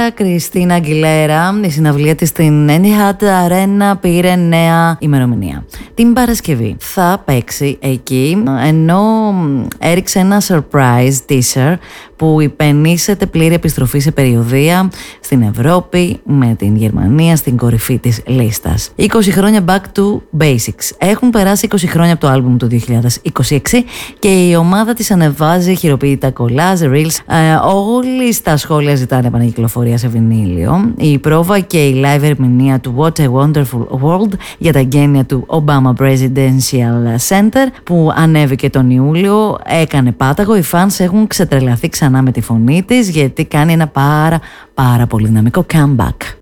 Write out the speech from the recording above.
Κριστίνα Αγγιλέρα, η συναυλία της στην Etihad Arena πήρε νέα ημερομηνία. Την Παρασκευή θα παίξει εκεί, ενώ έριξε ένα surprise teaser που υπενήσεται πλήρη επιστροφή σε περιοδεία στην Ευρώπη με την Γερμανία στην κορυφή της λίστας. 20 χρόνια back to basics. Έχουν περάσει 20 χρόνια από το άλμπουμ του 2026 και η ομάδα της ανεβάζει χειροποίητα κολλάζ, reels. Όλοι στα σχόλια ζητάνε επανακυκλοφορία σε βινίλιο. Η πρόβα και η live ερμηνεία του What a Wonderful World για τα εγγένεια του Obama Presidential Center που ανέβηκε τον Ιούλιο έκανε πάταγο. Οι fans έχουν ξετρελαθεί ξανά με τη φωνή της, γιατί κάνει ένα πάρα πολύ δυναμικό comeback.